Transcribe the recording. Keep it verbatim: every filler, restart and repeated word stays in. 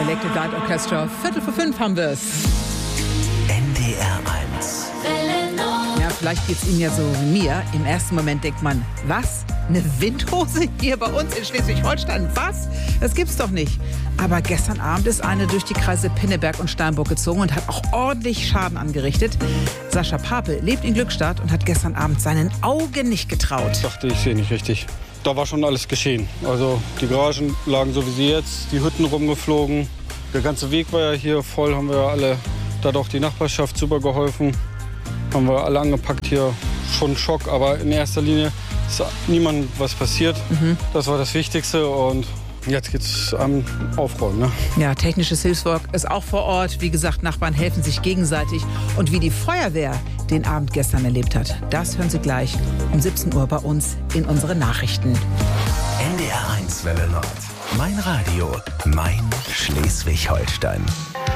Electric Light Orchestra, Viertel vor fünf haben wir es. N D R eins. Ja, vielleicht geht's Ihnen ja so wie mir. Im ersten Moment denkt man, was? Eine Windhose hier bei uns in Schleswig-Holstein? Was? Das gibt's doch nicht. Aber gestern Abend ist eine durch die Kreise Pinneberg und Steinburg gezogen und hat auch ordentlich Schaden angerichtet. Sascha Pape lebt in Glückstadt und hat gestern Abend seinen Augen nicht getraut. Ich dachte, ich sehe nicht richtig. Da war schon alles geschehen. Also die Garagen lagen so wie sie jetzt, die Hütten rumgeflogen. Der ganze Weg war ja hier voll, haben wir ja alle, da hat auch die Nachbarschaft super geholfen. Haben wir alle angepackt hier, schon Schock, aber in erster Linie ist niemandem was passiert. Mhm. Das war das Wichtigste und jetzt geht's am Aufräumen. Ne? Ja, technisches Hilfswerk ist auch vor Ort. Wie gesagt, Nachbarn helfen sich gegenseitig. Und wie die Feuerwehr den Abend gestern erlebt hat, das hören Sie gleich um siebzehn Uhr bei uns in unseren Nachrichten. N D R eins Welle Nord. Mein Radio, mein Schleswig-Holstein.